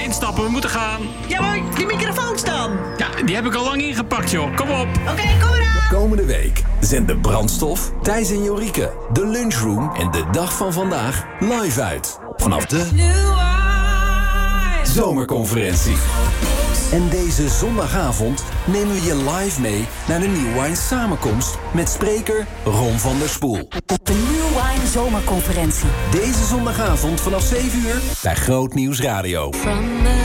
instappen, we moeten gaan. Ja, maar die microfoons dan? Ja, die heb ik al lang ingepakt, joh. Kom op. Oké, kom eraan. Komende week zenden Brandstof, Thijs en Jorike, de Lunchroom en de dag van vandaag live uit. Vanaf de zomerconferentie. En deze zondagavond nemen we je live mee naar de New Wine samenkomst met spreker Ron van der Spoel. De New Wine zomerconferentie. Deze zondagavond vanaf 7 uur bij Groot Nieuws Radio.